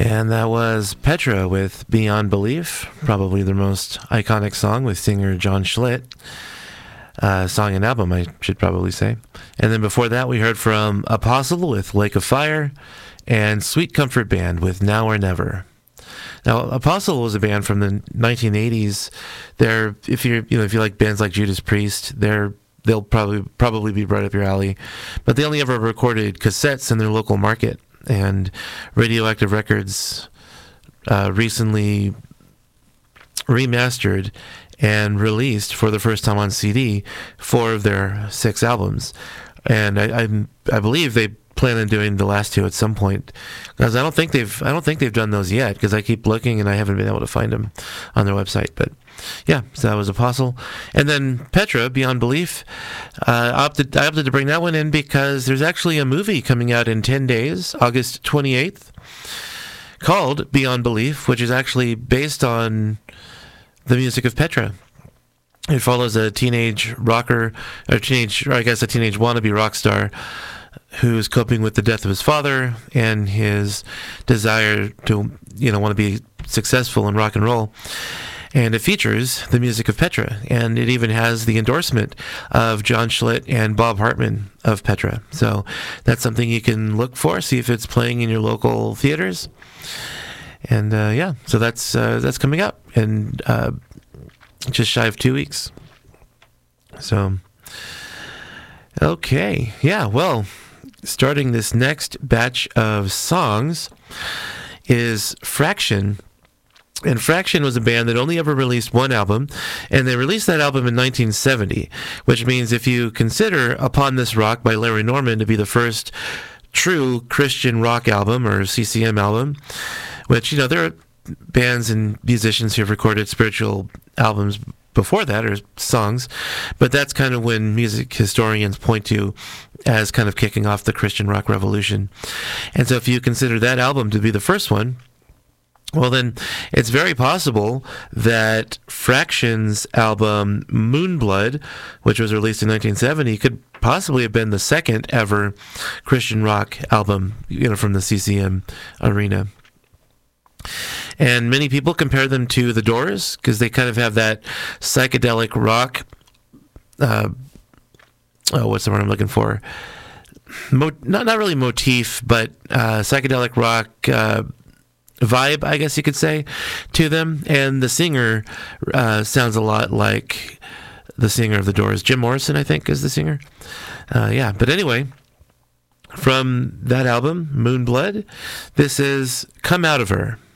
And that was Petra with Beyond Belief, probably their most iconic song with singer John Schlitt. Song and album, I should probably say. And then before that, we heard from Apostle with Lake of Fire and Sweet Comfort Band with Now or Never. Now, Apostle was a band from the 1980s. They're, if you like bands like Judas Priest, they'll probably be right up your alley. But they only ever recorded cassettes in their local market. And Radioactive Records recently remastered and released for the first time on CD 4 of their 6 albums. And I believe they plan on doing the last 2 at some point, because I don't think they've done those yet, because I keep looking and I haven't been able to find them on their website. But yeah, so that was Apostle. And then Petra, Beyond Belief. I opted to bring that one in because there's actually a movie coming out in 10 days, August 28th, called Beyond Belief, which is actually based on the music of Petra. It follows a teenage rocker, a teenage wannabe rock star who's coping with the death of his father and his desire to, want to be successful in rock and roll. And it features the music of Petra, and it even has the endorsement of John Schlitt and Bob Hartman of Petra. So that's something you can look for, see if it's playing in your local theaters. And so that's coming up in just shy of 2 weeks. So, okay, yeah, well, starting this next batch of songs is Fraction. And Fraction was a band that only ever released one album, and they released that album in 1970, which means if you consider Upon This Rock by Larry Norman to be the first true Christian rock album, or CCM album, which, there are bands and musicians who have recorded spiritual albums before that, or songs, but that's kind of when music historians point to as kind of kicking off the Christian rock revolution. And so if you consider that album to be the first one, well, then it's very possible that Fraction's album Moonblood, which was released in 1970, could possibly have been the second ever Christian rock album, from the CCM arena. And many people compare them to The Doors because they kind of have that psychedelic rock. What's the word I'm looking for? Not really motif, but psychedelic rock vibe, I guess you could say, to them. And the singer sounds a lot like the singer of The Doors. Jim Morrison, I think, is the singer. But anyway, from that album, Moonblood, this is Come Out of Her.